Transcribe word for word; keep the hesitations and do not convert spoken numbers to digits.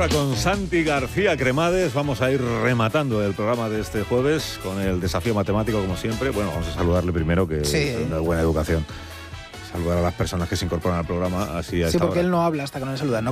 ahora con Santi García Cremades. Vamos a ir rematando el programa de este jueves con el desafío matemático, como siempre. Bueno, vamos a saludarle primero, que sí. es una buena educación. Saludar a las personas que se incorporan al programa así a Sí, esta porque hora. él no habla hasta que no le saludan. No